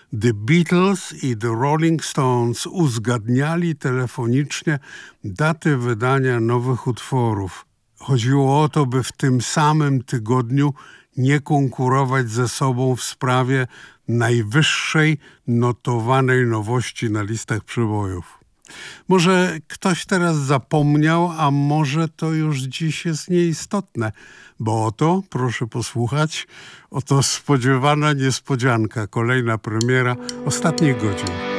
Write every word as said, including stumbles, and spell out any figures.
The Beatles i The Rolling Stones uzgadniali telefonicznie daty wydania nowych utworów. Chodziło o to, by w tym samym tygodniu nie konkurować ze sobą w sprawie najwyższej notowanej nowości na listach przebojów. Może ktoś teraz zapomniał, a może to już dziś jest nieistotne, bo oto, proszę posłuchać, oto spodziewana niespodzianka, kolejna premiera ostatnich godzin.